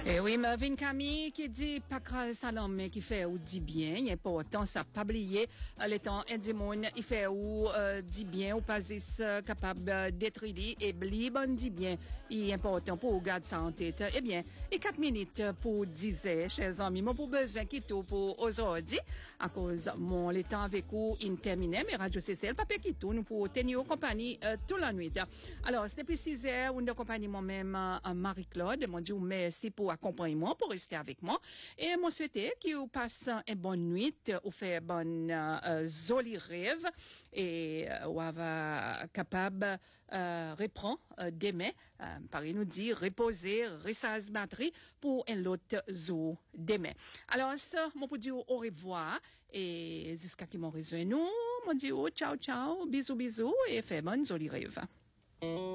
Eh oui, Marvin Camille qui dit pas que salam qui fait ou dit bien, il est important ça pas oublier le temps indimone il fait ou dit bien ou pas capable d'être dit et bon dit bien, il est important pour garder ça en tête. Eh bien, et 4 minutes pour dire chers amis, mon pour besoin qui tout pour aujourd'hui à cause mon le temps avec vous interminé mais radio CCL pas qui tout nous pour tenir compagnie toute la nuit. Alors, c'est depuis 6 heures, on accompagne moi-même Marie-Claude, mon Dieu merci pour accompagnement, pour rester avec moi. Et moi souhaiter que vous passez une bonne nuit, ou fait bonne jolie rêve, et vous va capable reprendre demain, Paris nous dit reposer, recharger batterie pour un autre jour demain. Alors ça, mon pour dire au revoir et jusqu'à qui m'ont rejoint nous, mon Dieu ciao ciao, bisous bisous et fait bonne jolie rêve.